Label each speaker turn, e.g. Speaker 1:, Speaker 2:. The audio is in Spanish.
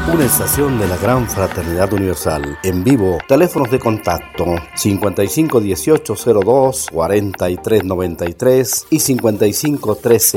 Speaker 1: Una estación de la Gran Fraternidad Universal. En vivo, teléfonos de contacto 551802-4393 y 5513